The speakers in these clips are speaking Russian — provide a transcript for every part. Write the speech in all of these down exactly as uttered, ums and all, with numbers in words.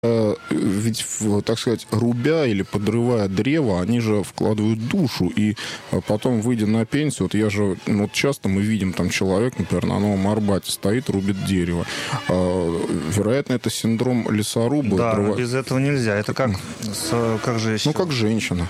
Ведь, так сказать, рубя или подрывая древо, они же вкладывают душу, и потом, выйдя на пенсию, вот я же, ну, вот часто мы видим, там человек, например, на Новом Арбате стоит, рубит дерево. Вероятно, это синдром лесоруба. Да, дрова... без этого нельзя. Это как, с, как же еще? Ну, как женщина.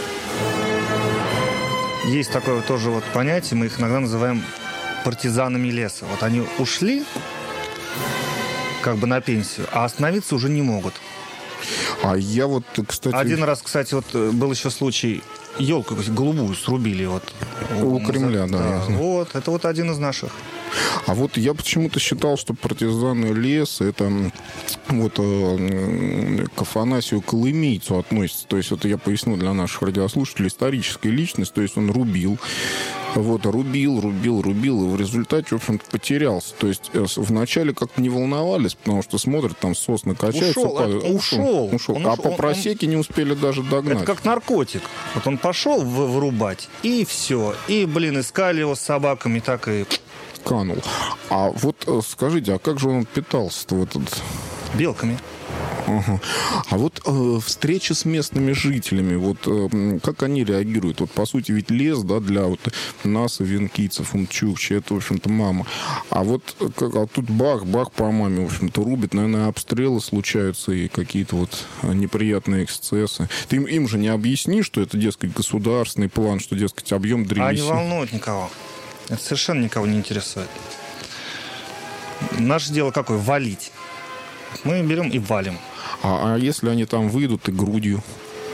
Есть такое тоже вот понятие, мы их иногда называем партизанами леса. Вот они ушли как бы на пенсию, а остановиться уже не могут. А я вот, кстати... Один раз, кстати, вот был еще случай, елку голубую срубили вот у Кремля, да. да вот, это вот один из наших. А вот я почему-то считал, что партизаны леса это вот к Афанасию Колымийцу относится. То есть это я поясню для наших радиослушателей, историческая личность, то есть он рубил, вот, рубил, рубил, рубил, и в результате, в общем-то, потерялся. То есть вначале как-то не волновались, потому что смотрят, там сосны качаются. Ушел, падают. ушел, ушел. Он а ушел. по просеке он... не успели даже догнать. Это как наркотик. Вот он пошел вырубать, и все. И, блин, искали его с собаками, так и... канул. А вот скажите, а как же он питался-то в этот... Белками. Ага. А вот э, встречи с местными жителями, вот э, как они реагируют? Вот, по сути, ведь лес, да, для вот нас, венкийцев, чукчи, это, в общем-то, мама. А вот как, а тут бах-бах по маме, в общем-то, рубит. Наверное, обстрелы случаются и какие-то вот неприятные эксцессы. Ты им, им же не объяснишь, что это, дескать, государственный план, что, дескать, объем древесины. А не волнует никого. Это совершенно никого не интересует. Наше дело какое? Валить. Мы берем и валим. А, а если они там выйдут и грудью?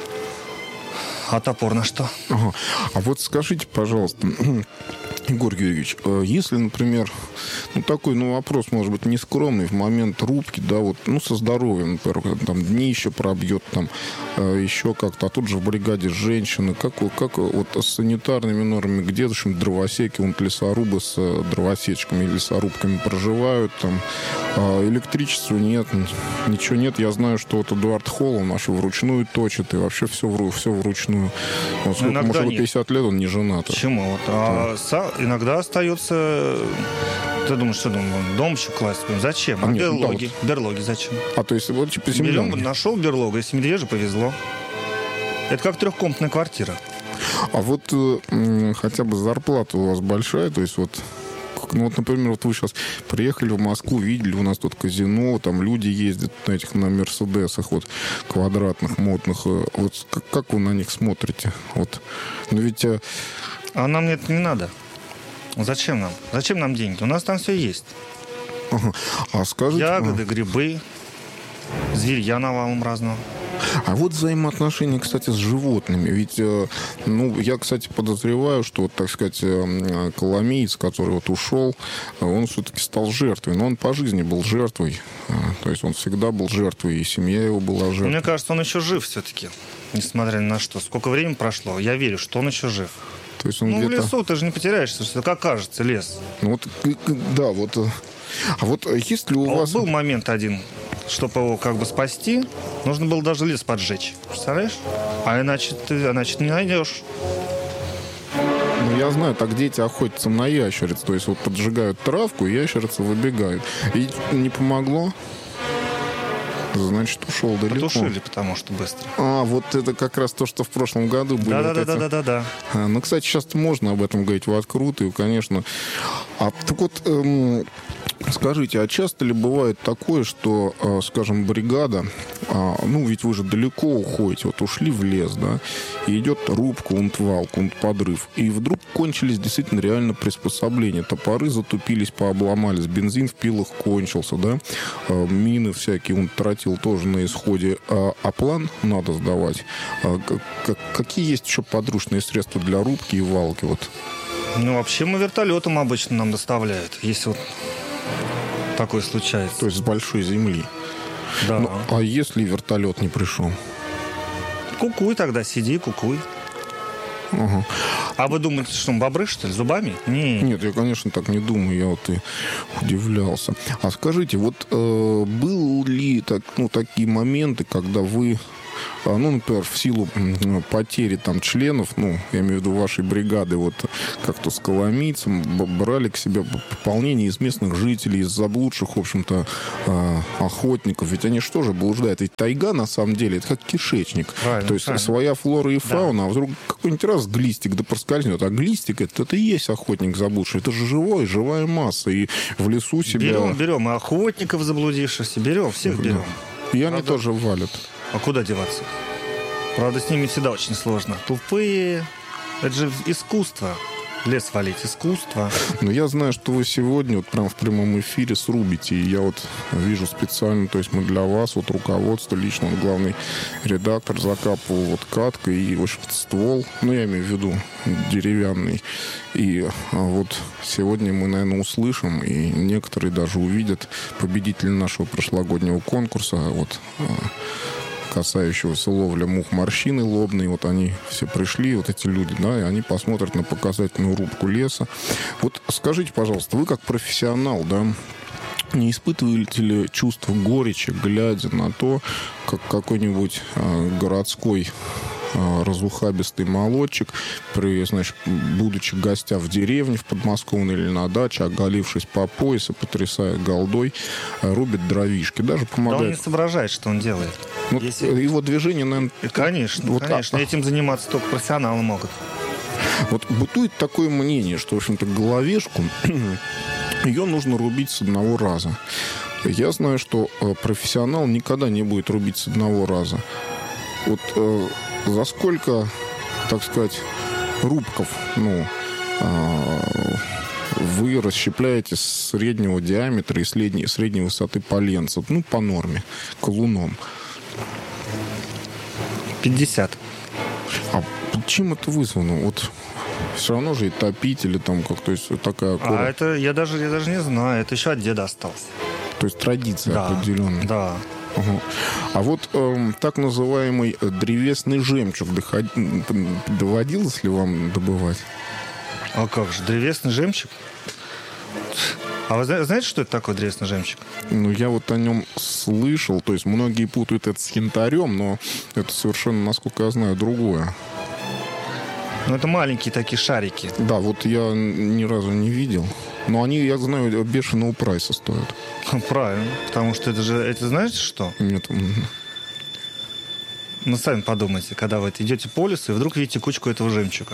А топор на что? Ага. А вот скажите, пожалуйста, Егор Георгиевич, если, например, ну такой, ну вопрос, может быть, нескромный в момент рубки, да, вот, ну со здоровьем, например, когда там днище пробьет, там еще как-то, а тут же в бригаде женщины, как, как вот с санитарными нормами, где, в общем, дровосеки, вот лесорубы с дровосечками и лесорубками проживают, там электричества нет, ничего нет. Я знаю, что вот Эдуард Холл наш вручную точит, и вообще все, вру, все вручную. Вот сколько, иногда может, нет. пятьдесят лет он не женат. Почему? Вот, а са, иногда остается... Ты думаешь, что думаю, дом еще класть? Зачем? А, а нет, берлоги? Да, вот. Берлоги зачем? А то есть вот типа земля? Берем, нашел берлогу, если медвежью повезло. Это как трехкомнатная квартира. А вот э, хотя бы зарплата у вас большая, то есть вот... Ну, вот, например, вот вы сейчас приехали в Москву, видели, у нас тут казино, там люди ездят на этих, на мерседесах, вот, квадратных, модных. Вот как, как вы на них смотрите? Вот. Ну, ведь... А нам это не надо. Зачем нам? Зачем нам деньги? У нас там все есть. Ага. А скажите... Ягоды, грибы, зверья навалом разного. А вот взаимоотношения, кстати, с животными. Ведь, ну, я, кстати, подозреваю, что, вот, так сказать, коломиец, который вот ушел, он все-таки стал жертвой. Но он по жизни был жертвой. То есть он всегда был жертвой, и семья его была жертвой. Мне кажется, он еще жив все-таки, несмотря ни на что. Сколько времени прошло, я верю, что он еще жив. То есть он ну, где-то... в лесу ты же не потеряешься, что как кажется, лес. Ну, вот, да, вот... А вот есть ли у а вас... Был момент один, чтобы его как бы спасти, нужно было даже лес поджечь. Представляешь? А иначе ты иначе не найдешь. Ну, я знаю, так дети охотятся на ящериц. То есть вот поджигают травку, и ящерицы выбегают. И не помогло? Значит, ушел далеко. Потушили, потому что быстро. А, вот это как раз то, что в прошлом году были. Да-да-да. Вот да, да, да, да. А, ну, кстати, сейчас можно об этом говорить в открытую, конечно. А так вот, эм, скажите, а часто ли бывает такое, что, э, скажем, бригада, э, ну, ведь вы же далеко уходите, вот ушли в лес, да, и идет рубка, унтвал, унтподрыв, и вдруг кончились действительно реально приспособления. Топоры затупились, пообломались, бензин в пилах кончился, да, э, мины всякие, он тротил тоже на исходе. А, а план надо сдавать. А, как, какие есть еще подручные средства для рубки и валки? Вот? Ну, вообще мы вертолетом обычно нам доставляют, если вот такое случается. То есть с большой земли. Да. Ну, а если вертолет не пришел? Кукуй тогда, сиди, кукуй. Ага. А вы думаете, что бобры, что ли, зубами? Нет. Нет, я, конечно, так не думаю, я вот и удивлялся. А скажите, вот э, были ли так, ну, такие моменты, когда вы ну, например, в силу потери там членов, ну, я имею в виду вашей бригады, вот как-то с Коломийцем брали к себе пополнение из местных жителей, из заблудших, в общем-то, охотников. Ведь они что же блуждают? Ведь тайга, на самом деле, это как кишечник. Правильно, То есть правильно. своя флора и фауна, Да. а вдруг какой-нибудь раз глистик да проскользнет. А глистик это, это и есть охотник заблудший. Это же живой, живая масса. И в лесу себя... Берем, берем и охотников заблудившихся, берем, всех берем. И они Правда? тоже валят. А куда деваться? Правда, с ними всегда очень сложно. Тупые. Это же искусство. Лес валить, искусство. Но я знаю, что вы сегодня вот прям в прямом эфире срубите. И я вот вижу специально, то есть мы для вас, вот руководство, лично вот главный редактор закапывал вот каткой и, в общем-то, ствол, ну, я имею в виду деревянный. И а, вот сегодня мы, наверное, услышим, и некоторые даже увидят победителя нашего прошлогоднего конкурса, вот, касающегося ловли мух морщины лобной. Вот они все пришли, вот эти люди, да, и они посмотрят на показательную рубку леса. Вот скажите, пожалуйста, вы как профессионал, да, не испытываете ли чувство горечи, глядя на то, как какой-нибудь э, городской э, разухабистый молодчик, при, значит, будучи гостя в деревне в подмосковной или на даче, оголившись по пояс и потрясая голдой, э, рубит дровишки, даже Да он не помогает. соображает, что он делает. Ну, Если- Его движение, наверное... Конечно, вот, конечно. а- Этим заниматься только профессионалы могут. Вот бытует такое мнение, что, в общем-то, головешку ее нужно рубить с одного раза. Я знаю, что э, профессионал никогда не будет рубить с одного раза. Вот э, за сколько, так сказать, рубков, ну, э, вы расщепляете с среднего диаметра и средней, средней высоты поленца, ну, по норме, колуном. пятьдесят. А чем это вызвано? Вот все равно же и топить или там как, то есть вот такая А аккуратная. это я даже, я даже не знаю. Это еще от деда осталось. То есть традиция Да, определенная. да. Ага. А вот эм, так называемый э, древесный жемчуг доход- м, доводилось ли вам добывать? А как же, древесный жемчуг? А вы зна- знаете, что это такое древесный жемчуг? Ну, я вот о нем слышал. То есть многие путают это с янтарем, но это совершенно, насколько я знаю, другое. Ну, это маленькие такие шарики. Да, вот я н- ни разу не видел. Но они, я знаю, бешеного прайса стоят. Правильно. Потому что это же, это знаете что? Нет, м, Ну, сами подумайте, когда вы идете по лесу и вдруг видите кучку этого жемчуга.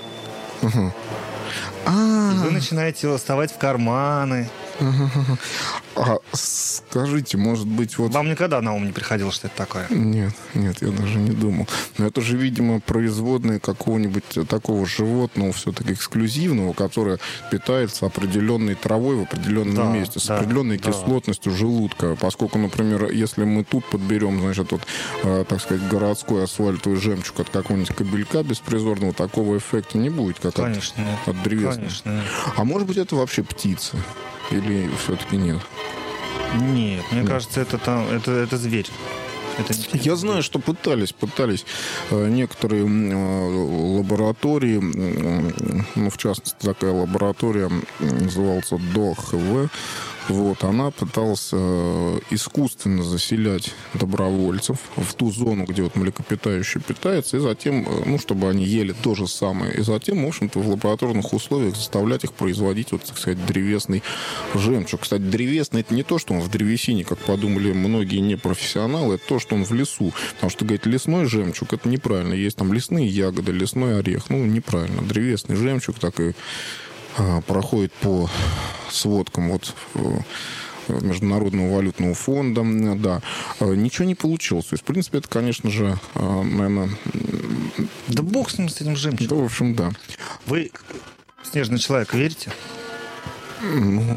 А, И вы начинаете его вставать в карманы. а скажите, может быть, вот... Вам никогда на ум не приходило, что это такое? Нет, нет, я даже не думал. Но это же, видимо, производные какого-нибудь такого животного все-таки эксклюзивного, которое питается определенной травой в определенном Да, месте, с да, определенной да. кислотностью желудка. Поскольку, например, если мы тут подберем, значит, вот, э, так сказать, городской асфальтовый жемчуг от какого-нибудь кабелька беспризорного, такого эффекта не будет, как от, Конечно, нет. от древесного. Конечно, нет. А может быть, это вообще птица? Или все-таки нет? Нет, мне кажется, это там, это, это зверь. Это не Я знаю, что пытались, пытались э, некоторые э, лаборатории, э, ну, в частности, такая лаборатория э, называлась ДОХВ, вот, она пыталась э, искусственно заселять добровольцев в ту зону, где вот млекопитающие питаются, и затем, э, ну, чтобы они ели то же самое, и затем, в общем-то, в лабораторных условиях заставлять их производить, вот, так сказать, древесный жемчуг. Кстати, древесный — это не то, что он в древесине, как подумали многие непрофессионалы, это то, что он в лесу. Потому что, говорить, лесной жемчуг — это неправильно. Есть там лесные ягоды, лесной орех. Ну, неправильно. Древесный жемчуг так и а, проходит по сводкам вот э, Международного валютного фонда. Да. А, ничего не получилось. То есть, в принципе, это, конечно же, а, наверное... Да бог с ним, с этим Да, жемчугом. в общем, да. Вы в снежный человек верите? Ну,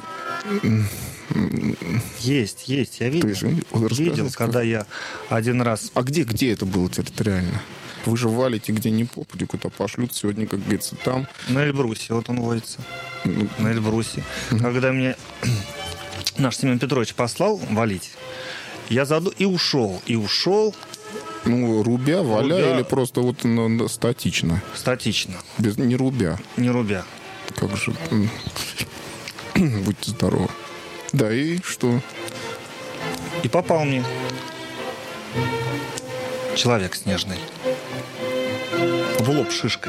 Есть, есть, я то видел. есть, вот Видел, расскажите, когда я один раз... А где, где это было территориально? Вы же валите где ни попади, куда пошлют. Сегодня, как говорится, там. На Эльбрусе, вот он водится. Ну, На Эльбрусе. Когда мне наш Семен Петрович послал валить, я заду и ушел. И ушел ну, рубя, валя Рубя. или просто вот ну, да, статично? статично, Без, не рубя. не рубя. Как же... м, Будьте здоровы. Да, и что? И попал мне. человек снежный. В лоб шишкой.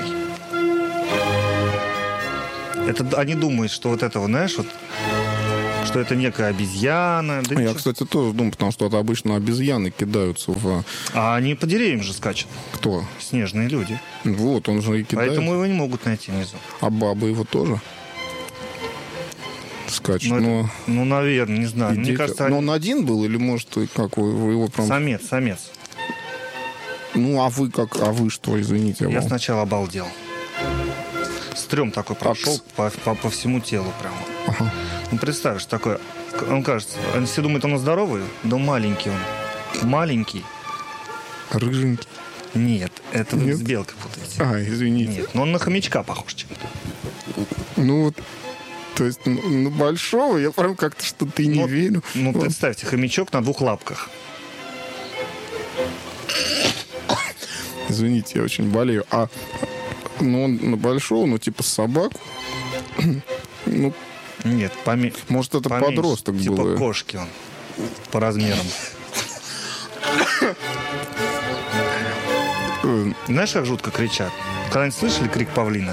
Это они думают, что вот это, знаешь, вот, что это некая обезьяна. Да Я, ничего. кстати, тоже думаю, потому что это обычно обезьяны кидаются в... А они по деревьям же скачут. Кто? Снежные люди. Вот, он же и кидает. Поэтому его не могут найти внизу. А бабы его тоже скачут. Ну, Но... это, ну наверное, не знаю. И Мне дети- кажется, Но они... он один был, или, может, и как вы, вы его прям... самец, самец. Ну, а вы как? А вы что, извините? Я вам? сначала обалдел. Стрём такой прошел Акс. по, по, по всему телу прямо. Ага. Ну, представь, что такое. Он кажется, они все думают, он здоровый, да маленький он. Маленький. Рыженький. Нет, это вы Нет? с белкой путаете. А, извините. Нет, но он на хомячка похож чем-то. Ну, вот, то есть, ну, ну, большого я прям как-то что-то и не Ну, верю. Ну, Вот. представьте, хомячок на двух лапках. Извините, я очень болею. А, ну, он на большого, ну, типа собаку. Ну, Нет, поме... может, это поменьше. подросток Типа был. кошки он. По размерам. Э, Знаешь, как жутко кричат? Когда-нибудь слышали крик павлина?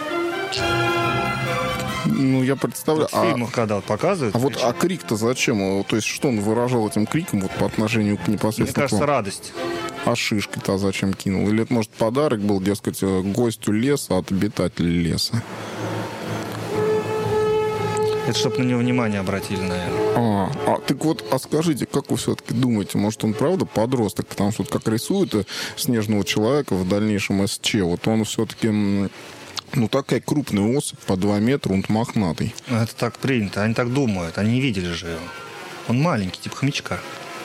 Ну, я представляю. Вот в фильмах, когда вот показывают. А вот кричат. а крик-то зачем? А, То есть, что он выражал этим криком вот по отношению к Мне непосредственно к кажется, вам? радость. А шишки-то зачем кинул? Или это, может, подарок был, дескать, э, гостю леса от обитателей леса? Это чтобы на него внимание обратили, наверное. А, а, так вот, а скажите, как вы все-таки думаете, может, он правда подросток? Потому что вот как рисуют э, снежного человека в дальнейшем СЧ, вот он все-таки, м, ну, такая крупная особь, по два метра, он мохнатый. Ну, это так принято, они так думают, они не видели же его. Он маленький, типа хомячка.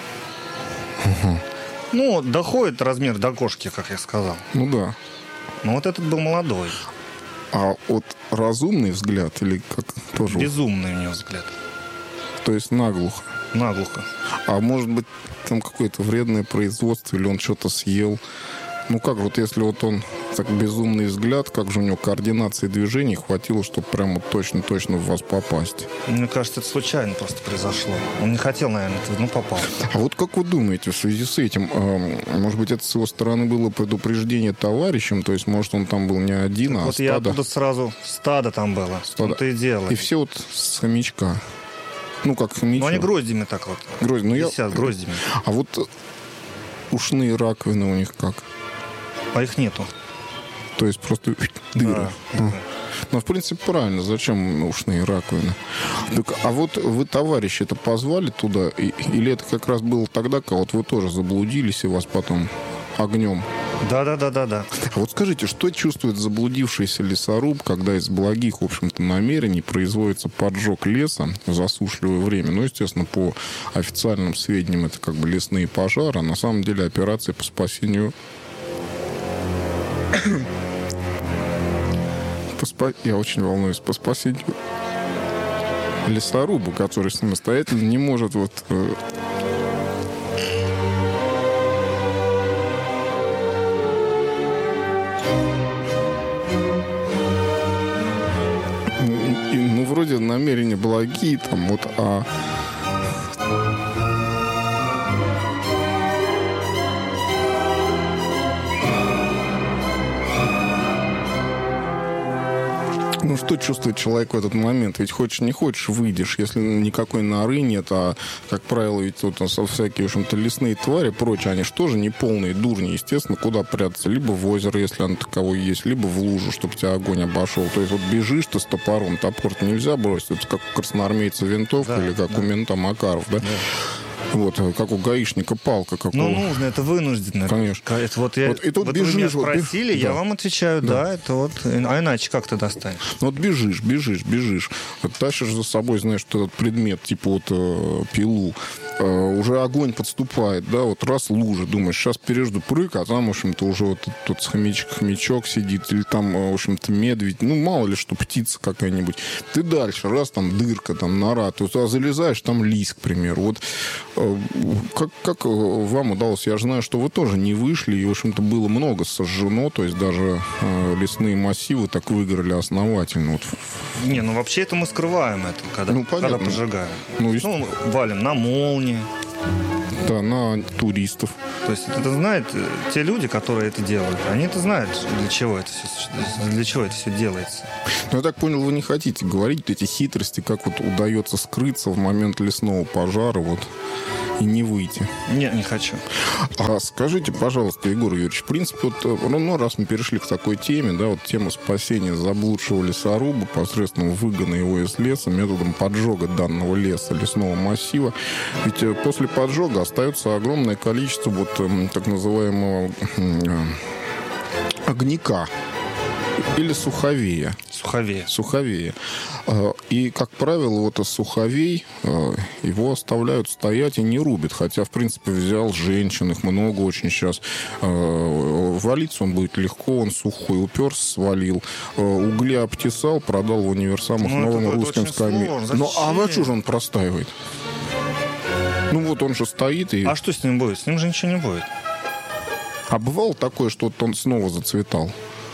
Ну, доходит размер до кошки, как я сказал. Ну да. Но вот этот был молодой. А вот разумный взгляд или как тоже? Безумный у него взгляд. То есть наглухо. Наглухо. А может быть, там какое-то вредное производство, или он что-то съел. Ну как, вот если вот он так безумный взгляд, как же у него координации движений хватило, чтобы прямо точно-точно в вас попасть? Мне кажется, это случайно просто произошло. Он не хотел, наверное, этого, но попал. А вот как вы думаете, в связи с этим, э, может быть, это с его стороны было предупреждение товарищам, то есть, может, он там был не один, а Вот я стадо? оттуда сразу... Стадо там было. Стадо. Это и дело. И все вот с хомячка. Ну, как хомячок. Ну, они гроздями так вот. Грозди. Ну, я- Висят гроздями. А вот ушные раковины у них как? А их нету. То есть просто дыры. Да. А. Ну, в принципе, правильно. Зачем ушные раковины? Так, а вот вы, товарищи, это позвали туда? И- или это как раз было тогда, когда вот вы тоже заблудились, и вас потом огнем? Да-да-да-да-да. А вот скажите, что чувствует заблудившийся лесоруб, когда из благих, в общем-то, намерений производится поджог леса в засушливое время? Ну, естественно, по официальным сведениям, это как бы лесные пожары, а на самом деле операции по спасению... По спа- Я очень волнуюсь по спасению лесоруба, который самостоятельно не может вот... э, И, ну, вроде намерения благие, там, вот, а... Ну, что чувствует человек в этот момент? Ведь хочешь, не хочешь, выйдешь. Если никакой норы нет, а, как правило, ведь тут у нас всякие, в общем-то, лесные твари, прочие, они же тоже не полные дурни, естественно, куда прятаться? Либо в озеро, если оно таковое есть, либо в лужу, чтобы тебя огонь обошел. То есть вот бежишь ты с топором, топор нельзя бросить, это как у красноармейца винтовка, Да, или как да. у мента Макаров, да? Да. Вот, как у гаишника палка. Как Ну, у... нужно, это вынужденно. Конечно. Это вот я, Вот и тут вот вы меня бежишь, вот беж- спросили, я да. вам отвечаю, да. это вот. А иначе как ты достанешь? Ну, вот бежишь, бежишь, бежишь. Вот тащишь за собой, знаешь, вот этот предмет, типа вот э, пилу. Э, уже огонь подступает, да, вот раз лужа. Думаешь, сейчас пережду прыг, а там, в общем-то, уже вот тут хомячок, хомячок сидит. Или там, э, в общем-то, медведь. Ну, мало ли, что птица какая-нибудь. Ты дальше, раз там дырка, там нора. Ты туда залезаешь, там лис, к примеру. Вот э, как, как вам удалось? Я же знаю, что вы тоже не вышли. И, в общем-то, было много сожжено. То есть даже э, лесные массивы так выиграли основательно. Вот. Не, ну вообще это мы скрываем это, когда, Ну, когда понятно. поджигаем. Ну, есть- Ну, валим на молнии. Да, на туристов. То есть это знают те люди, которые это делают. Они это знают, для чего это все, для чего это все делается. Но я так понял, вы не хотите говорить эти хитрости, как вот удается скрыться в момент лесного пожара, вот, и не выйти. Нет, не хочу. А скажите, пожалуйста, Егор Юрьевич, в принципе, вот, ну, ну, раз мы перешли к такой теме, да, вот тема спасения заблудшего лесоруба посредством выгона его из леса методом поджога данного леса, лесного массива. Ведь после поджога остается огромное количество вот так называемого огняка или суховея. Суховея. Суховея. И, как правило, вот суховей его оставляют стоять и не рубят. Хотя, в принципе, взял женщин, их много очень сейчас. Валиться он будет легко, он сухой, уперся, свалил. Угли обтесал, продал в универсамах ну, новым русским скамьям. Ну, а во что же он простаивает? Ну, вот он же стоит и... А что с ним будет? С ним же ничего не будет. А бывало такое, что вот он снова зацветал?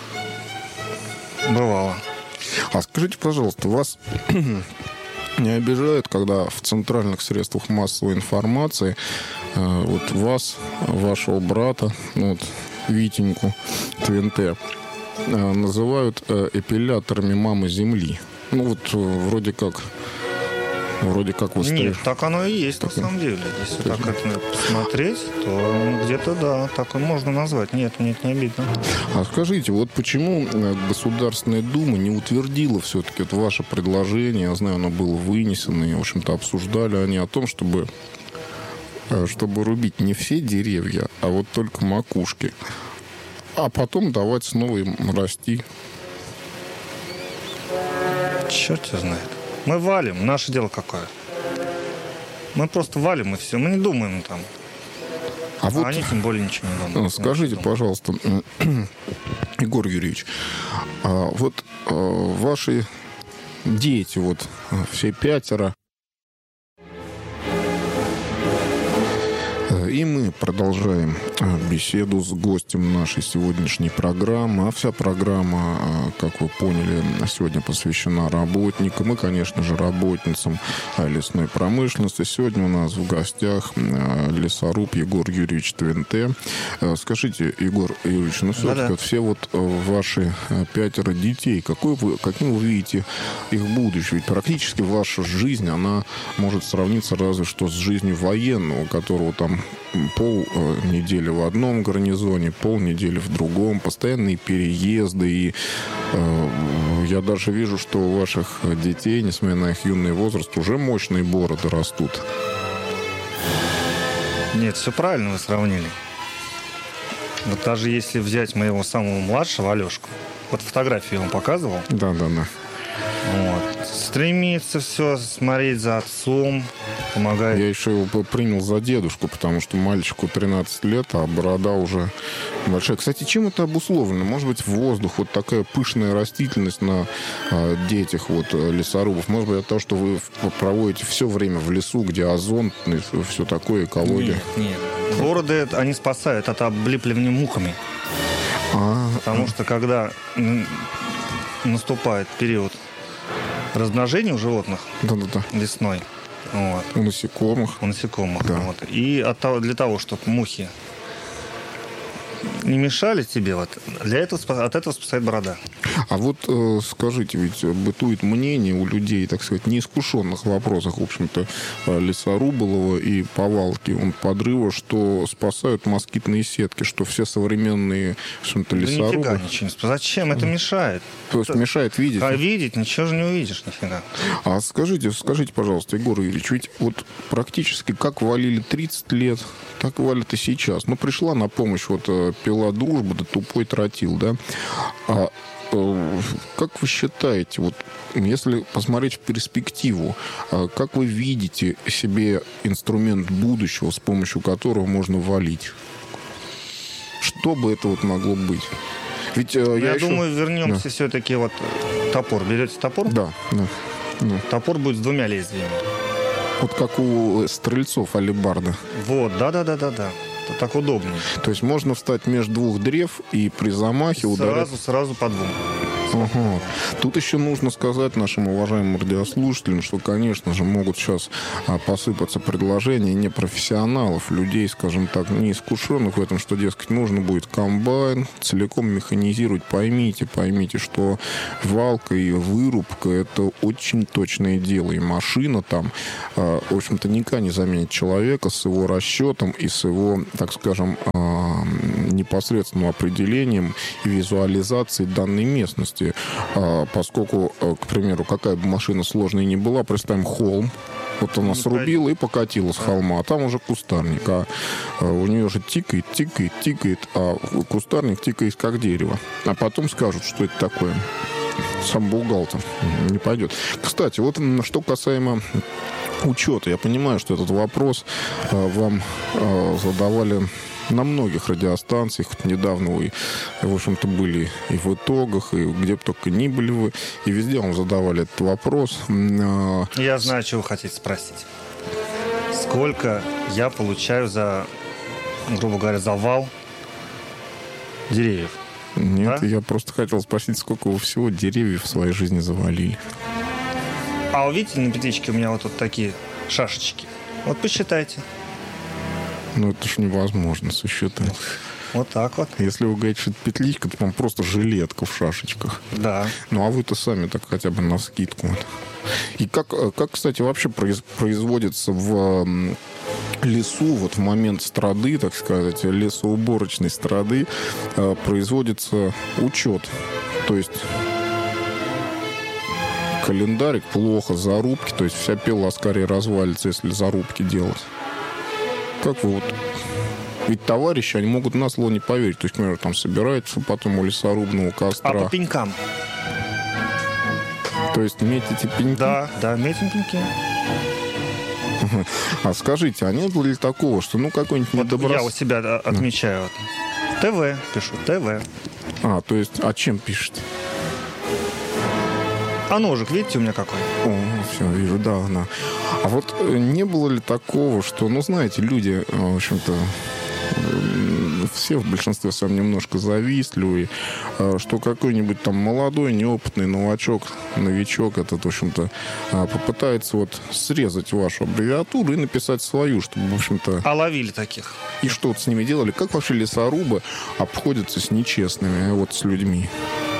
Бывало. А скажите, пожалуйста, вас не обижает, когда в центральных средствах массовой информации э, вот вас, вашего брата, ну, вот, Витеньку Твинте, э, называют э, эпиляторами мамы Земли? Ну, вот э, вроде как... Вроде как вы Нет, так оно и есть так на самом деле. Если так это посмотреть, то где-то да, так и можно назвать. Нет, нет, не обидно. А скажите, вот почему Государственная Дума не утвердила все-таки вот ваше предложение? Я знаю, оно было вынесено, и, в общем-то, обсуждали они о том, чтобы, чтобы рубить не все деревья, а вот только макушки, а потом давать снова им расти. Черт его знает. Мы валим, наше дело какое. Мы просто валим и все, мы не думаем там. А, а вот они тем более ничего не думают. Скажите, пожалуйста, Егор Юрьевич, а вот а, ваши дети, вот все пятеро, и мы продолжаем беседу с гостем нашей сегодняшней программы. А вся программа, как вы поняли, сегодня посвящена работникам и, конечно же, работницам лесной промышленности. Сегодня у нас в гостях лесоруб Егор Юрьевич Твинте. Скажите, Егор Юрьевич, ну все-таки да-да. Вот все вот ваши пятеро детей, какой вы, каким вы видите их будущее? Ведь практически ваша жизнь, она может сравниться разве что с жизнью военного, которого там пол недели в одном гарнизоне, полнедели в другом, постоянные переезды. И э, я даже вижу, что у ваших детей, несмотря на их юный возраст, уже мощные бороды растут. Нет, все правильно вы сравнили. Вот даже если взять моего самого младшего, Алешку, вот фотографию я вам показывал. Да, да, да. Вот. Стремится все смотреть за отцом, помогает. Я еще его принял за дедушку, потому что мальчику тринадцать лет, а борода уже большая. Кстати, чем это обусловлено? Может быть, воздух, вот такая пышная растительность на э, детях вот, лесорубов? Может быть, от того, что вы проводите все время в лесу, где озон, и все такое, экология? Нет, нет. Бороды, они спасают от облепливания мухами. А-а-а. Потому что когда наступает период размножения у животных Да-да-да. весной. Вот. У насекомых. У насекомых. Да. Вот. И от того, для того, чтобы мухи не мешали тебе, вот, для этого, от этого спасает борода. А вот э, скажите, ведь бытует мнение у людей, так сказать, неискушенных в вопросах, в общем-то, лесоруболова и повалки, он подрыва, что спасают москитные сетки, что все современные, в общем-то, лесорубы... Да нифига ничего не спасает. Зачем? Это мешает. То есть это... мешает видеть? А видеть ничего же не увидишь, нифига. А скажите, скажите, пожалуйста, Егор Юрьевич, ведь вот практически как валили тридцать лет, так валят и сейчас. Ну, пришла на помощь вот пила дружба, да тупой тротил, да? А э, как вы считаете, вот если посмотреть в перспективу, э, как вы видите себе инструмент будущего, с помощью которого можно валить? Что бы это вот могло быть? Ведь, э, я я еще... думаю, вернемся да. все-таки вот топор. Берете топор? Да, да, да. Топор будет с двумя лезвиями. Вот как у стрельцов алебарда. Вот, да-да-да-да-да. Это так удобнее. То есть можно встать между двух древ и при замахе сразу, ударить... Сразу, сразу по двум. Ага. Тут еще нужно сказать нашим уважаемым радиослушателям, что, конечно же, могут сейчас а, посыпаться предложения непрофессионалов, людей, скажем так, неискушенных в этом, что, дескать, нужно будет комбайн целиком механизировать. Поймите, поймите, что валка и вырубка — это очень точное дело. И машина там, а, в общем-то, никак не заменит человека с его расчетом и с его, так скажем, а, непосредственным определением и визуализацией данной местности. А, поскольку, к примеру, какая бы машина сложная ни была, представим холм, вот она срубила и покатила с холма, а там уже кустарник, а у нее же тикает, тикает, тикает, а кустарник тикает как дерево. А потом скажут, что это такое. Сам бухгалтер не пойдет. Кстати, вот что касаемо учета. Я понимаю, что этот вопрос вам задавали на многих радиостанциях. Недавно вы, в общем-то, были и в итогах, и где бы только ни были вы, и везде вам задавали этот вопрос. Я знаю, что вы хотите спросить. Сколько я получаю за, грубо говоря, за вал деревьев? Нет, да? Я просто хотел спросить, сколько вы всего деревьев в своей жизни завалили. А вы видите, на петличке у меня вот тут такие шашечки. Вот посчитайте. Ну, это ж невозможно сосчитать. Вот так вот. Если вы говорите, что это петличка, то там просто жилетка в шашечках. Да. Ну, а вы-то сами так хотя бы навскидку. Вот. И как, как, кстати, вообще производится в лесу, вот в момент страды, так сказать, лесоуборочной страды, производится учет. То есть календарик плохо, зарубки, то есть вся пила скорее развалится, если зарубки делать. Как вы вот... Ведь товарищи, они могут на слово не поверить. То есть, например, там собираются потом у лесорубного костра. А по пенькам? То есть метите пеньки? Да, да, метим пеньки. А скажите, а нет ли такого, что ну какой-нибудь вот недоброс... Я у себя отмечаю. Да. ТВ пишу, ТВ. А, то есть, а чем пишете? А ножик, видите, у меня какой? О, все, вижу, да, да. А вот не было ли такого, что, ну, знаете, люди, в общем-то, все в большинстве своем немножко завистливые, что какой-нибудь там молодой, неопытный новачок, новичок этот, в общем-то, попытается вот срезать вашу аббревиатуру и написать свою, чтобы, в общем-то... А ловили таких? И что вот с ними делали? Как вообще лесорубы обходятся с нечестными, вот с людьми?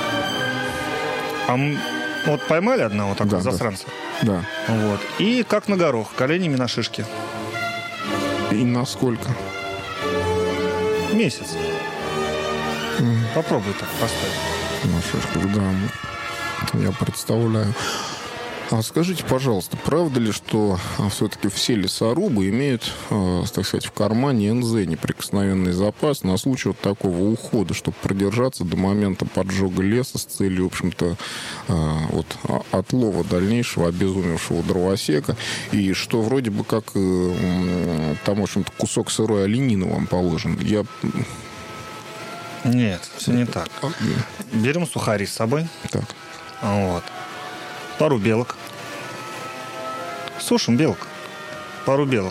А вот поймали одного такого да, засранца? Да. Вот. И как на горох, коленями на шишке. И насколько? Месяц. Mm. Попробуй так поставить. На шишках, да. Я представляю. А скажите, пожалуйста, правда ли, что а, все-таки все лесорубы имеют, э, так сказать, в кармане эн зэ, неприкосновенный запас, на случай вот такого ухода, чтобы продержаться до момента поджога леса с целью, в общем-то, э, вот, отлова дальнейшего обезумевшего дровосека, и что вроде бы как э, там, в общем-то, кусок сырой оленины вам положен? Я... Нет, все не так. Берем сухари с собой. Так. Вот. Пару белок. Сушим белок. Пару белок.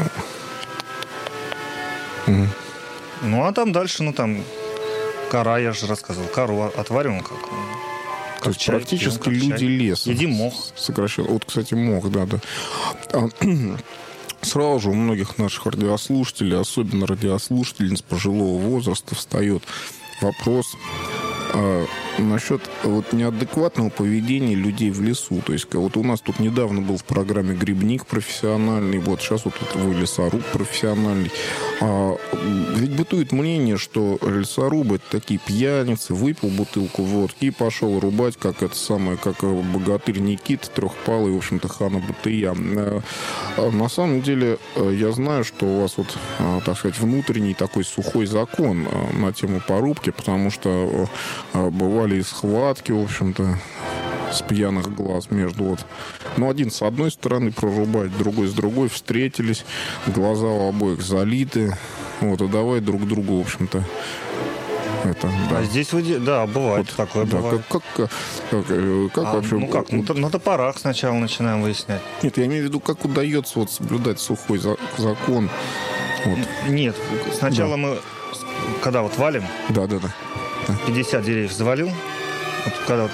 Угу. Ну, а там дальше, ну, там, кора, я же рассказывал, кору отварим как... То есть чай, практически пьем, люди чай. Леса. Едим мох. Сокращенно. Вот, кстати, мох, да, да. А, сразу же у многих наших радиослушателей, особенно радиослушательниц пожилого возраста, встает вопрос... А, насчет вот неадекватного поведения людей в лесу. То есть вот у нас тут недавно был в программе грибник профессиональный, вот сейчас вот вы лесоруб профессиональный. А, ведь бытует мнение, что лесорубы — это такие пьяницы, выпил бутылку водки и пошел рубать, как это самое, как богатырь Никита трехпалый, в общем-то, хана Батыя. А, на самом деле я знаю, что у вас вот, так сказать, внутренний такой сухой закон на тему порубки, потому что бывали и схватки, в общем-то, с пьяных глаз между вот... Ну, один с одной стороны прорубает, другой с другой, встретились, глаза у обоих залиты, вот, и давай друг другу, в общем-то, это, да. А здесь, вы, да, бывает, вот, такое да, бывает. Как, как, как, как а, вообще... Ну, как, ну, на топорах сначала начинаем выяснять. Нет, я имею в виду, как удается вот соблюдать сухой за, закон. Вот. Нет, сначала да. мы, когда вот валим... Да, да, да. пятьдесят деревьев завалил, Вот когда вот.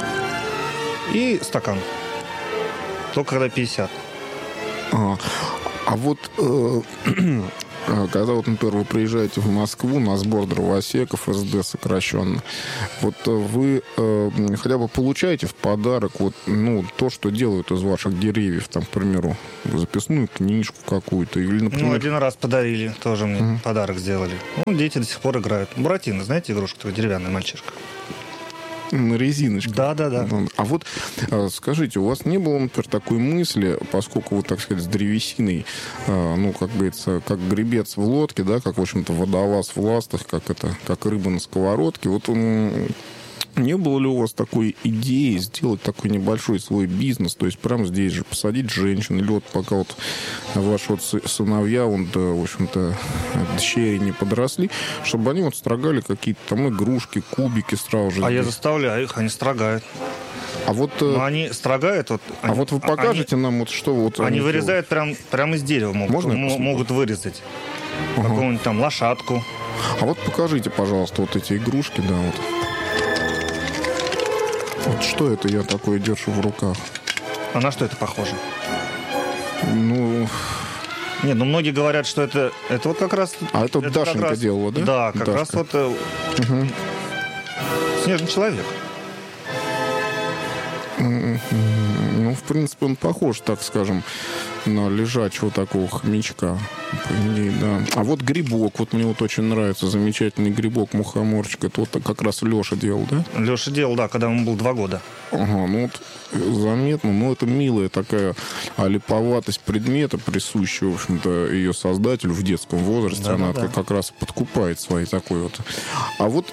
И стакан. Только когда пятьдесят. А, а вот э, когда, вот, например, вы приезжаете в Москву на сбор дровосеков, эс дэ сокращенно, вот вы э, хотя бы получаете в подарок вот, ну, то, что делают из ваших деревьев, там, к примеру, записную книжку какую-то? Или, например... Ну, один раз подарили, тоже мне uh-huh. подарок сделали. Ну, дети до сих пор играют. Буратино, знаете игрушку, такой деревянный мальчишка? На резиночке. Да, да, да. А вот скажите, у вас не было, например, такой мысли, поскольку вы, так сказать, с древесиной, ну, как говорится, как гребец в лодке, да, как, в общем-то, водолаз в ластах, как это, как рыба на сковородке, вот он... Не было ли у вас такой идеи сделать такой небольшой свой бизнес, то есть прямо здесь же посадить женщин, или вот пока вот ваши вот сыновья, он, да, в общем-то, дщери не подросли, чтобы они вот строгали какие-то там игрушки, кубики сразу же. А здесь. я заставляю их, они строгают. А вот, Но они строгают. Вот, а они, вот вы покажете они, нам, вот что вот... Они, они вырезают прям, прям из дерева, могут, Можно м- могут вырезать. Ага. Какую-нибудь там лошадку. А вот покажите, пожалуйста, вот эти игрушки, да, вот. Вот что это я такое держу в руках? А на что это похоже? Ну... Нет, ну многие говорят, что это, это вот как раз... А это, это Дашенька раз, делала, да? Да, как Дашка. раз вот э, угу. снежный человек. Ну, в принципе, он похож, так скажем, на лежачего такого хомячка. По идее, да. А вот грибок, вот мне вот очень нравится, замечательный грибок мухоморчик. Это вот как раз Леша делал, да? Леша делал, да, когда ему было два года. Ага, ну вот заметно, но это милая такая липоватость предмета, присущая, в общем-то, ее создателю в детском возрасте. Да, Она да, да. как раз подкупает своей такой вот. А вот...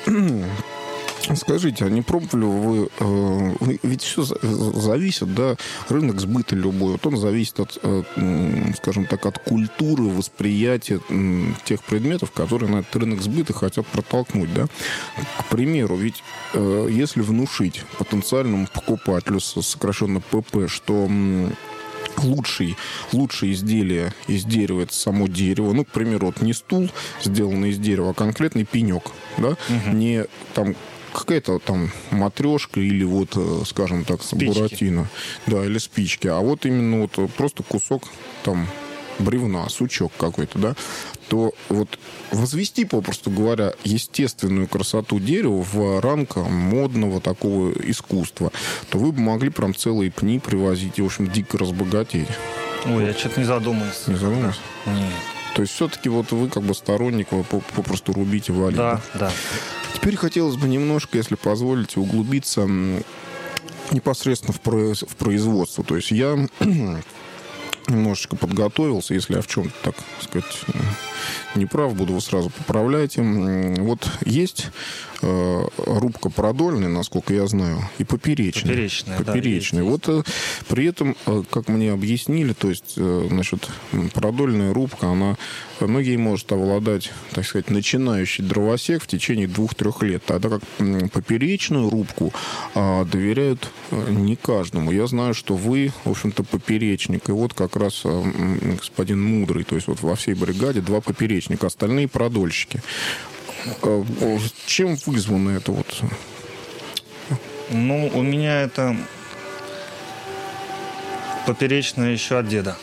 Скажите, а не пробовали вы, э, ведь все зависит, да, рынок сбыта любой, вот он зависит от, э, скажем так, от культуры восприятия э, тех предметов, которые на этот рынок сбыта хотят протолкнуть, да. К примеру, ведь э, если внушить потенциальному покупателю, сокращенно пэ пэ, что... Э, Лучший, лучшее изделие из дерева — это само дерево. Ну, к примеру, вот не стул, сделанный из дерева, а конкретный пенек, да? Угу. Не там какая-то там матрешка или вот, скажем так, буратино. Да, или спички. А вот именно вот просто кусок там бревна, сучок какой-то, да, то вот возвести, попросту говоря, естественную красоту дерева в ранг модного такого искусства, то вы бы могли прям целые пни привозить и, в общем, дико разбогатеть. Ой, я что-то не задумался. Не задумался? Нет. То есть все-таки вот вы как бы сторонник, вы попросту рубите, валите. Да, да. Теперь хотелось бы немножко, если позволите, углубиться непосредственно в производство. То есть я... немножечко подготовился, если я в чем-то, так сказать, не прав, буду, вы сразу поправляйте. Вот есть э, рубка продольная, насколько я знаю, и поперечная. Поперечная, поперечная. Да, вот э, при этом, э, как мне объяснили, то есть, э, значит, продольная рубка, она, ну, ей может обладать, так сказать, начинающий дровосек в течение двух-трех лет, тогда как э, поперечную рубку э, доверяют э, не каждому. Я знаю, что вы, в общем-то, поперечник, и вот как раз э, господин Мудрый, то есть вот во всей бригаде два поперечника, остальные продольщики. Чем вызвано это вот? Ну, у меня это поперечное еще от деда.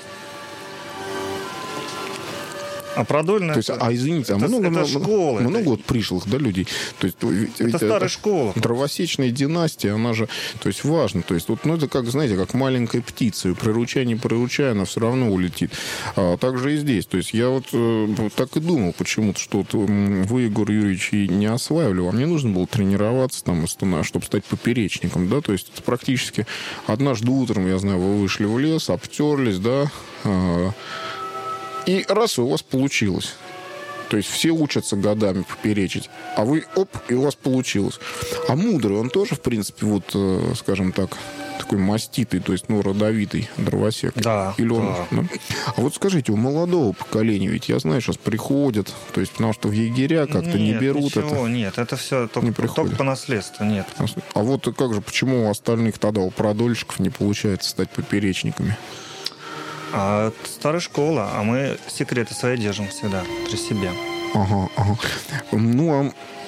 А продольная... То есть, а извините, это, а много, это много, школа, много это... вот пришлых, да, людей? То есть, ведь, это ведь старая это школа. Дровосечная династия, она же, то есть, важна. То есть, вот, ну, это как, знаете, как маленькая птица. И приручай, не приручай, она все равно улетит. А также и здесь. То есть, я вот э, так и думал почему-то, что вот, вы, Егор Юрьевич, и не осваивали. Вам не нужно было тренироваться, там, чтобы стать поперечником, да? То есть, это практически однажды утром, я знаю, вы вышли в лес, обтерлись, да, э, и раз, и у вас получилось. То есть все учатся годами поперечить, а вы, оп, и у вас получилось. А Мудрый, он тоже, в принципе, вот, э, скажем так, такой маститый, то есть, ну, родовитый дровосек. Да, Или он, да. Да? А вот скажите, у молодого поколения, ведь я знаю, сейчас приходят, то есть, потому что в егеря как-то нет, не берут ничего, это. Нет, это все только, только по наследству, нет. А вот как же, почему у остальных тогда, у продольщиков, не получается стать поперечниками? А это старая школа, а мы секреты свои держим всегда при себе. Ага, ага. Ну, а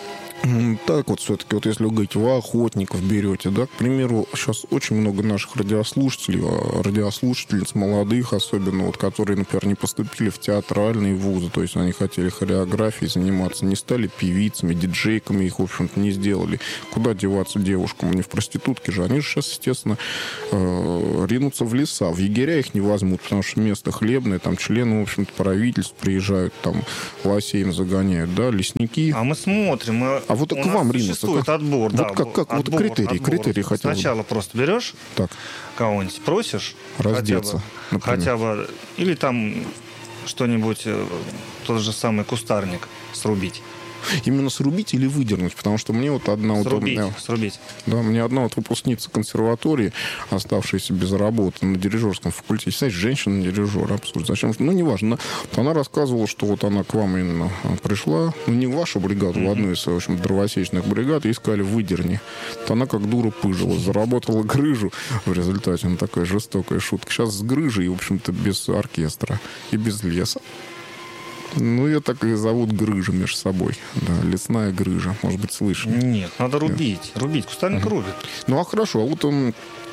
Так вот, все-таки, вот если вы говорите, вы охотников берете, да, к примеру, сейчас очень много наших радиослушателей, радиослушательниц, молодых особенно, вот, которые, например, не поступили в театральные вузы, то есть они хотели хореографией заниматься, не стали певицами, диджейками, их, в общем-то, не сделали. Куда деваться девушкам? Они в проститутке же. Они же сейчас, естественно, э, ринутся в леса. В егеря их не возьмут, потому что место хлебное, там члены, в общем-то, правительств приезжают, там лосей им загоняют, да, лесники. А мы смотрим, мы... А вот к вам ринуться. Существует как, отбор, вот да. Как, как отбор, вот критерий, отбор. критерий хотел Сначала бы. просто берешь Так. кого-нибудь, просишь. Раздеться, хотя бы, хотя бы, или там что-нибудь, тот же самый кустарник срубить. Именно срубить или выдернуть? Потому что мне вот одна... Срубить, вот, срубить. Да, мне одна вот выпускница консерватории, оставшаяся без работы на дирижерском факультете, знаете, женщина-дирижер, абсолютно. Зачем? Ну, неважно. Она рассказывала, что вот она к вам именно пришла, ну, не в вашу бригаду, mm-hmm. в одну из, в общем, дровосечных бригад, и сказали, выдерни. Вот она как дура пыжила, заработала грыжу в результате. Ну, такая жестокая шутка. Сейчас с грыжей, в общем-то, без оркестра и без леса. Ну, ее так и зовут грыжа между собой. Да, лесная грыжа. Может быть, слышали? Нет, надо рубить. Нет. Рубить. Кустарник uh-huh. рубит. Ну, а хорошо. А вот он...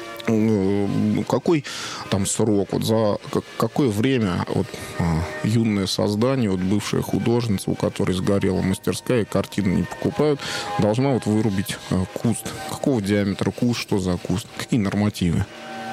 Какой там срок, вот за какое время вот, юное создание, вот бывшая художница, у которой сгорела мастерская и картины не покупают, должна вот вырубить куст? Какого диаметра куст, что за куст? Какие нормативы?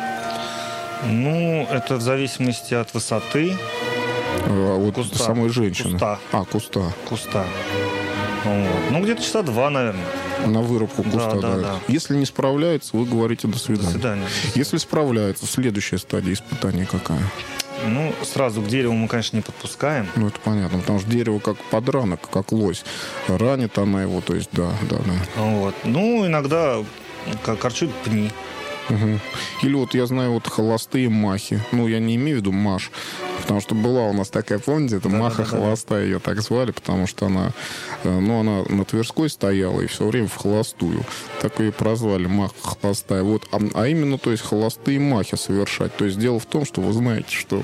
Ну, это в зависимости от высоты. А вот куста. Самой женщины. Куста. А, куста. Куста. Вот. Ну, где-то часа два, наверное. На вырубку куста, да, да, да. да. Если не справляется, вы говорите «до свидания». До свидания. Если справляется, следующая стадия испытания какая? Ну, сразу к дереву мы, конечно, не подпускаем. Ну, это понятно, потому что дерево как подранок, как лось. Ранит она его, то есть, да, да, да. Вот. Ну, иногда корчуют пни. Угу. Или вот я знаю вот холостые махи. Ну, я не имею в виду маш, потому что была у нас такая, помните, это да, маха да, да, холостая, да. Ее так звали, потому что она, ну, она на Тверской стояла и все время в холостую. Так ее прозвали маха холостая. Вот, а, а именно, то есть, холостые махи совершать. То есть, дело в том, что вы знаете, что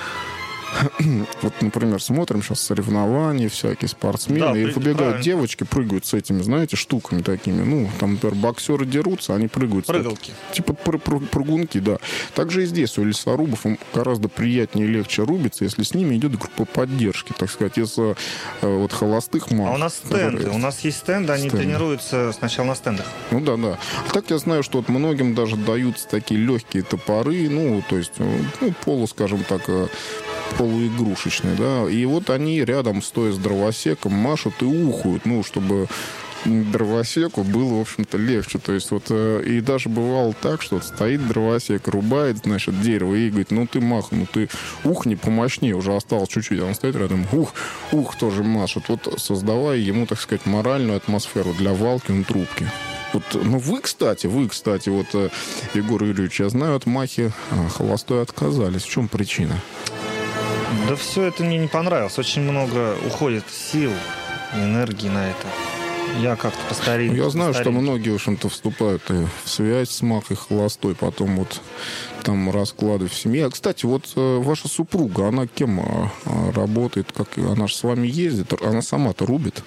вот, например, смотрим сейчас соревнования, всякие спортсмены, да, и выбегают правильно. Девочки, прыгают с этими, знаете, штуками такими. Ну, там, например, боксеры дерутся, они прыгают. Прыгалки. Так, типа пр- пр- прыгунки, да. Также и здесь у лесорубов им гораздо приятнее и легче рубиться, если с ними идет группа поддержки, так сказать, из э, вот холостых мах. А у нас стенды, которые... у нас есть стенды, они стенды. Тренируются сначала на стендах. Ну да, да. А так я знаю, что вот многим даже даются такие легкие топоры, ну, то есть, ну, полу, скажем так, полуигрушечные, да, и вот они рядом, стоя с дровосеком, машут и ухают, ну, чтобы дровосеку было, в общем-то, легче, то есть вот, и даже бывало так, что вот стоит дровосек, рубает, значит, дерево, и говорит, ну, ты мах, ну, ты ухни помощнее, уже осталось чуть-чуть, а он стоит рядом, ух, ух, тоже машет, вот, создавая ему, так сказать, моральную атмосферу для валки на трубке. Вот, ну, вы, кстати, вы, кстати, вот, Егор Юрьевич, я знаю, от махи холостой отказались. В чем причина? Да все это мне не понравилось. Очень много уходит сил и энергии на это. Я как-то по старинке. Я знаю, по что многие, в общем-то, вступают и в связь с махой холостой, потом вот там расклады в семье. А, кстати, вот ваша супруга, она кем работает? Как она же с вами ездит? Она сама-то рубит?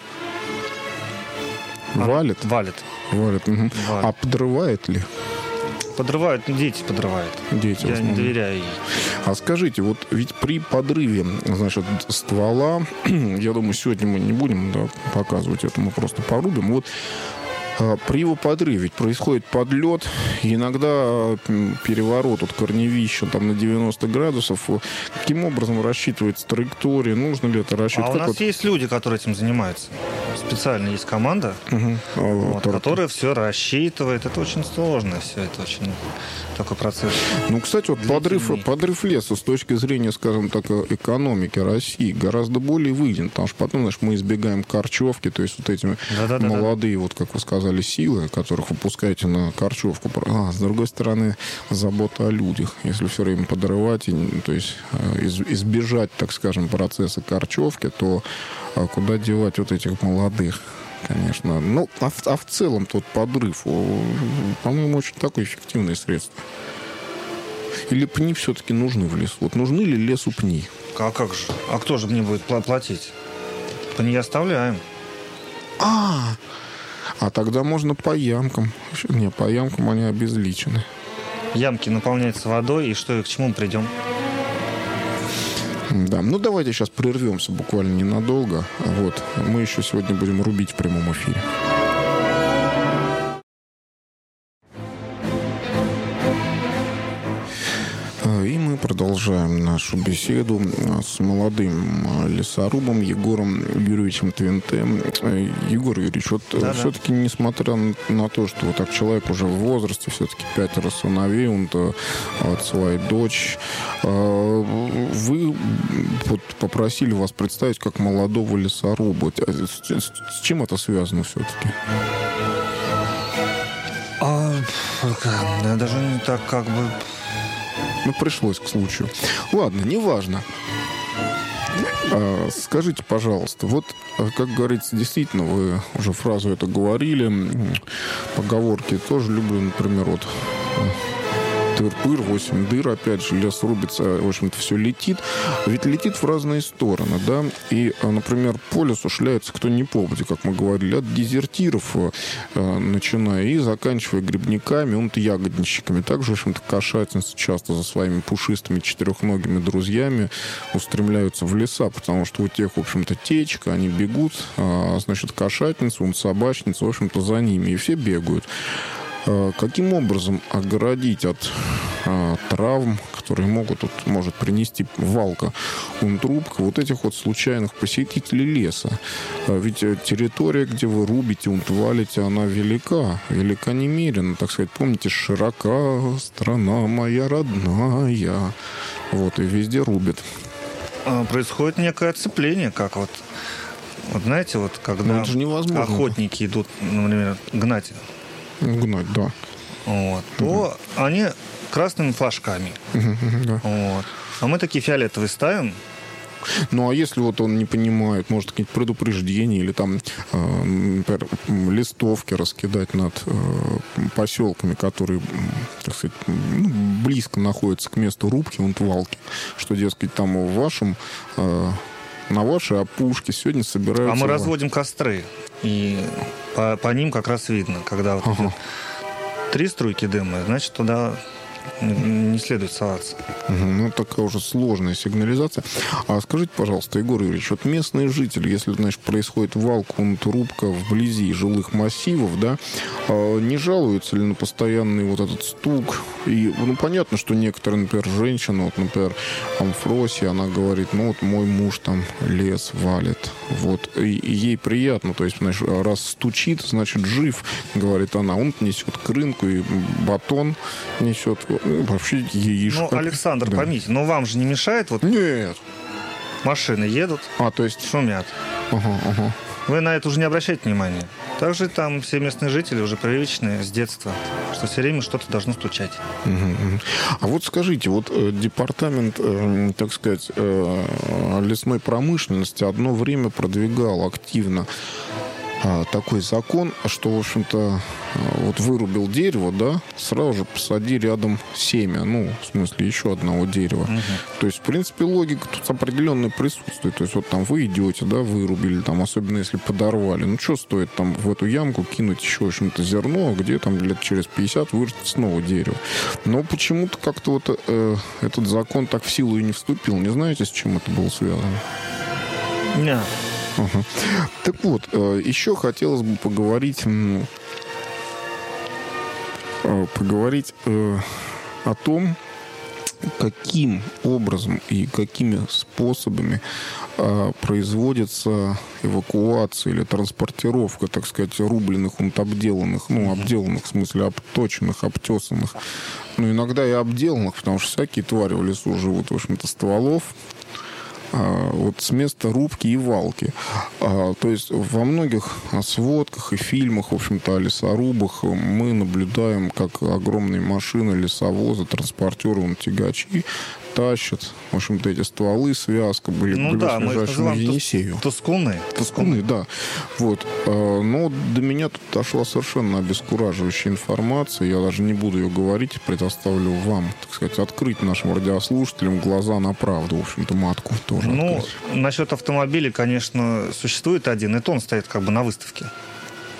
Она валит? Валит. Валит. Угу. Валит. А подрывает ли? Подрывают, дети подрывают. Дети. Я не доверяю ей. А скажите, вот ведь при подрыве, значит, ствола, я думаю, сегодня мы не будем, да, показывать это, мы просто порубим. Вот при его подрыве ведь происходит подлет, и иногда переворот от корневища там на девяносто градусов. Каким образом рассчитывается траектория? Нужно ли это рассчитывать? А у как нас вот... есть люди, которые этим занимаются. Специально есть команда, угу. вот, вот, которая все рассчитывает. Это очень сложно, все это очень такой процесс. Ну, кстати, вот подрыв, подрыв леса с точки зрения, скажем так, экономики России гораздо более выгоден, потому что потом, знаешь, мы избегаем корчевки, то есть вот эти Да-да-да-да. молодые, вот как вы сказали, силы, которых выпускаете на корчевку. А, с другой стороны, забота о людях. Если все время подрывать, то есть избежать, так скажем, процесса корчевки, то куда девать вот этих молодых? Конечно. Ну, а в, а в целом тот подрыв, по-моему, очень такое эффективное средство. Или пни все-таки нужны в лесу? Вот нужны ли лесу пни? А как же? А кто же мне будет платить? Пни оставляем. А, А тогда можно по ямкам. Не, по ямкам они обезличены. Ямки наполняются водой, и что, и к чему мы придем? Да, ну давайте сейчас прервемся буквально ненадолго. Вот, мы еще сегодня будем рубить в прямом эфире. И мы продолжаем нашу беседу с молодым лесорубом Егором Юрьевичем Твинте. Егор Юрьевич, вот да, все-таки, да. несмотря на то, что вот так человек уже в возрасте, все-таки пятеро сыновей, он-то от своей дочь, вы вот попросили вас представить как молодого лесоруба. С, с, с чем это связано все-таки? А, даже не так как бы... Ну, пришлось к случаю. Ладно, неважно. А, скажите, пожалуйста, вот, как говорится, действительно, вы уже фразу это говорили, поговорки тоже люблю, например, вот... Тыр-пыр, восемь дыр, опять же, лес рубится, в общем-то, все летит. Ведь летит в разные стороны, да. И, например, по лесу шляется кто ни попадя, как мы говорили, от дезертиров, э, начиная и заканчивая грибниками, он-то ягодничками. Также, в общем-то, кошатницы часто за своими пушистыми четырехногими друзьями устремляются в леса, потому что у тех, в общем-то, течка, они бегут, а, значит, кошатницы, он собачница, в общем-то, за ними, и все бегают. Каким образом оградить от а, травм, которые могут, вот, может принести валка, унтрубка, вот этих вот случайных посетителей леса? А ведь территория, где вы рубите, унтвалите, она велика, велика немерено, так сказать. Помните, широка страна моя родная. Вот, и везде рубят. Происходит некое отцепление, как вот, вот знаете, вот когда охотники идут, например, гнать Гнать, да. Вот. То угу. они красными флажками. Угу, да. Вот. А мы такие фиолетовые ставим. Ну, а если вот он не понимает, может, какие-то предупреждения или там, э, например, листовки раскидать над э, поселками, которые, так сказать, ну, близко находятся к месту рубки, унтвалки, что, дескать, там в вашем... Э, на вашей опушке сегодня собираются... А мы разводим костры, и по, по ним как раз видно, когда вот ага. три струйки дыма, значит, туда не следует соваться. Угу, ну, такая уже сложная сигнализация. А скажите, пожалуйста, Егор Юрьевич, вот местные жители, если, значит, происходит валка, рубка вблизи жилых массивов, да, не жалуются ли на постоянный вот этот стук? И, ну, понятно, что некоторые, например, женщины, вот, например, Амфросия, она говорит, ну, вот мой муж там лес валит, вот, и, и ей приятно, то есть, значит, раз стучит, значит, жив, говорит она, он несет к рынку и батон несет, ну, вообще яишко. Ну, Александр, да. Поймите, но вам же не мешает вот... Нет. Машины едут, а, то есть... шумят. Ага, ага. Вы на это уже не обращайте внимания. Также там все местные жители уже привычны с детства, что все время что-то должно стучать. Угу. А вот скажите, вот э, департамент, э, так сказать, э, лесной промышленности одно время продвигал активно э, такой закон, что, в общем-то, э, вот вырубил дерево, да, сразу же посади рядом семя, ну, в смысле, еще одного дерева. Угу. То есть, в принципе, логика тут определенная присутствует. То есть, вот там вы идете, да, вырубили, там, особенно если подорвали. Ну, что стоит там в эту ямку кинуть еще, в общем-то, зерно, где там лет через пятьдесят вырастет снова дерево. Но почему-то как-то вот э, этот закон так в силу и не вступил. Не знаете, с чем это было связано? Нет. Ага. Так вот, э, еще хотелось бы поговорить... поговорить э, о том, каким образом и какими способами э, производится эвакуация или транспортировка, так сказать, рубленных, обделанных, ну, обделанных, в смысле, обточенных, обтесанных, но иногда и обделанных, потому что всякие твари в лесу живут, в общем-то, стволов, вот с места рубки и валки. А, то есть во многих сводках и фильмах, в общем-то, о лесорубах мы наблюдаем, как огромные машины, лесовозы, транспортеры, тягачи тащат, в общем-то, эти стволы, связка были ну, к да, ближайшему Енисею. Тускуны. Тускуны, да. Вот. Но до меня тут дошла совершенно обескураживающая информация. Я даже не буду ее говорить, предоставлю вам, так сказать, открыть нашим радиослушателям глаза на правду, в общем-то, матку тоже ну, открыть. Насчет автомобилей, конечно, существует один, и то он стоит как бы на выставке.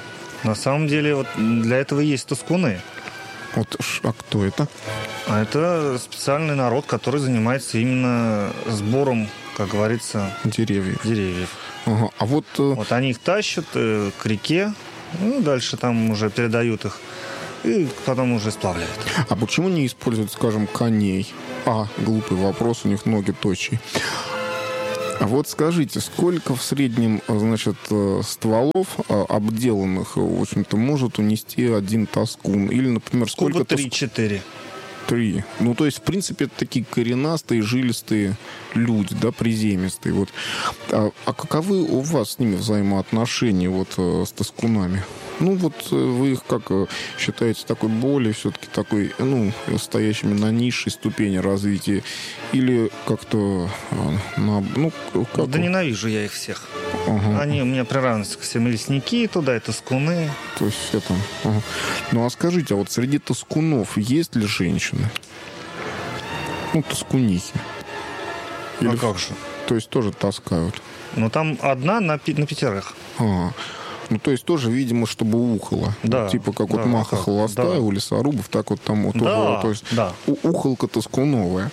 На самом деле, вот для этого и есть тоскуны. Вот, а кто это? А это специальный народ, который занимается именно сбором, как говорится, деревьев. деревьев. Ага. А вот... Вот они их тащат э, к реке, ну, дальше там уже передают их, и потом уже сплавляют. А почему не используют, скажем, коней? А, глупый вопрос, у них ноги тощие. А вот скажите, сколько в среднем, значит, стволов обделанных, в общем-то, может унести один тоскун? Или, например, сколько... три-четыре. Три. Ну, то есть, в принципе, это такие коренастые, жилистые люди, да, приземистые. Вот. А, а каковы у вас с ними взаимоотношения вот с тоскунами? Ну, вот вы их как считаете такой более все-таки такой, ну, стоящими на низшей ступени развития? Или как-то, на, ну, как... Да ненавижу я их всех. Ага. Они у меня приравниваются к всем лесники, туда и тоскуны. То есть все там... Ага. Ну, а скажите, а вот среди тоскунов есть ли женщины? Ну, тоскунихи. Или... Или... А как же? То есть тоже таскают? Ну, там одна на, пи- на пятерых. Ага. Ну, то есть тоже, видимо, чтобы ухало. Да. Вот, типа как да, вот маха как, холостая да. у лесорубов, так вот там вот да, тоже. То есть да. ухалка тоскуновая.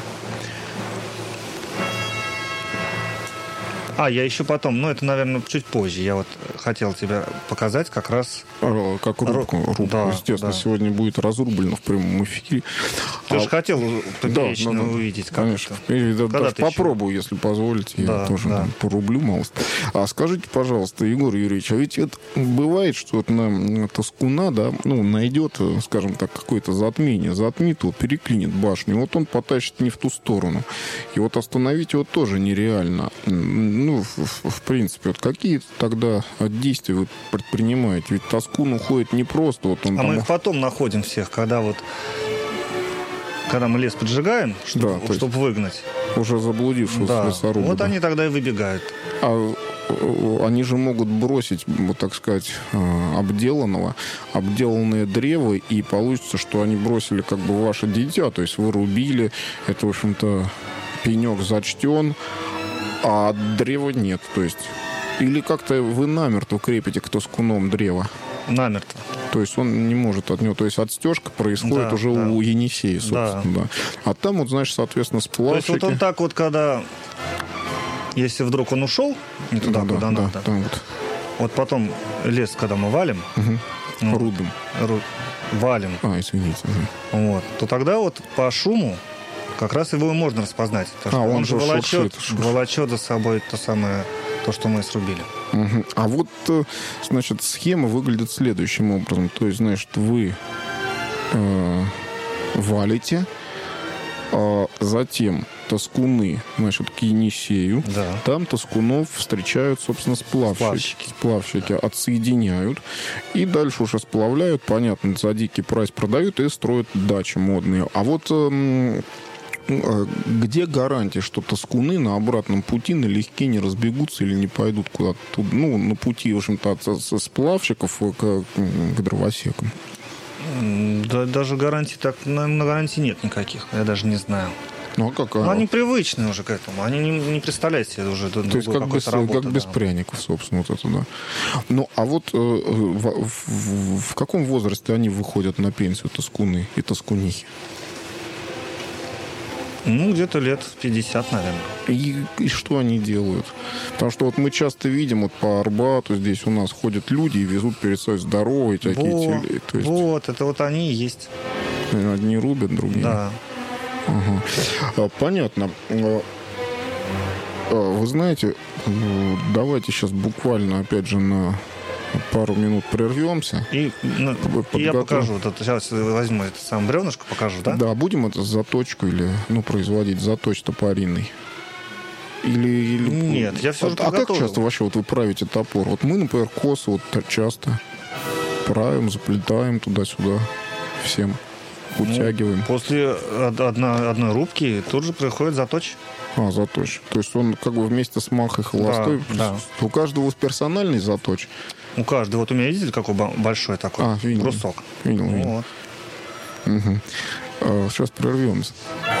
А, я еще потом, ну, это, наверное, чуть позже. Я вот хотел тебе показать как раз... А, как рубку. Ру... рубку. Да, Естественно, да. сегодня будет разрублено в прямом эфире. Ты а... же хотел поперечную да, да, увидеть. Как конечно. Это? Я Когда даже ты попробую, еще? Если позволите. Да, я тоже да. там, порублю малость. А скажите, пожалуйста, Егор Юрьевич, а ведь это бывает, что вот на тоскуна, да, ну, найдет, скажем так, какое-то затмение, затмит его, переклинит башню, вот он потащит не в ту сторону. И вот остановить его тоже нереально. Ну, в, в, в принципе, вот какие тогда действия вы предпринимаете? Ведь тоскун уходит не просто. Вот он а там... мы их потом находим всех, когда вот... Когда мы лес поджигаем, чтобы, да, чтобы выгнать. Уже заблудившегося да. лесоруба. Вот да. они тогда и выбегают. А они же могут бросить, вот так сказать, обделанного, обделанное древо, и получится, что они бросили как бы ваше дитя, то есть вы рубили, это, в общем-то, пенек зачтен, а древа нет, то есть... Или как-то вы намертво крепите к тоскуном древо? Намертво. То есть он не может от него... То есть отстежка происходит да, уже да. у Енисея, собственно. Да. Да. А там вот, значит, соответственно, сплавщики... То есть вот он так вот, когда... Если вдруг он ушел не туда, да, куда да, надо, да, да, вот. вот потом лес, когда мы валим... Угу. Ну, Рубим. Ру... Валим. А, извините. Да. Вот. То тогда вот по шуму как раз его и можно распознать. А, он, он же волочет, шуршит, шуршит. волочет за собой то самое, то, что мы срубили. Угу. А вот, значит, схема выглядит следующим образом. То есть, значит, вы э, валите, а затем тоскуны, значит, к Енисею. Да. Там тоскунов встречают, собственно, сплавщики. Сплавщики, сплавщики отсоединяют. И дальше уже сплавляют. Понятно, за дикий прайс продают и строят дачи модные. А вот... Э, где гарантия, что тоскуны на обратном пути налегке не разбегутся или не пойдут куда-то, ну, на пути, в общем-то, от сплавщиков к, к дровосекам? Да, даже гарантий так, на, на гарантии нет никаких, я даже не знаю. Ну, а как? Ну, они привычны уже к этому, они не, не представляют себе уже то есть как без, работы, как без да. пряников, собственно, вот это, да. Ну, а вот э, в, в, в каком возрасте они выходят на пенсию, тоскуны и тоскунихи? Ну, где-то лет пятьдесят, наверное. И, и что они делают? Потому что вот мы часто видим вот по Арбату, здесь у нас ходят люди и везут перед собой здоровые такие вот, теле. То есть вот, это вот они и есть. Одни рубят, другие. Да. Ага. Понятно. Вы знаете, давайте сейчас буквально, опять же, на пару минут прервемся. И, ну, и я покажу. Вот это, сейчас возьму это самое бревнышко, покажу, да? Да, будем это заточку или, ну, производить заточ топориной. Или, или... Нет, я все а, же а как часто вообще вот вы правите топор? Вот мы, например, косы вот часто правим, заплетаем туда-сюда всем. Утягиваем. Ну, после одной, одной рубки тут же приходит заточ. А, заточ. То есть он как бы вместе с махой холостой. Да, да. У каждого персональный заточ. У каждого. Вот у меня, видели, какой большой такой а, видел. брусок? Видел, видел. Вот. Угу. А, сейчас прервемся.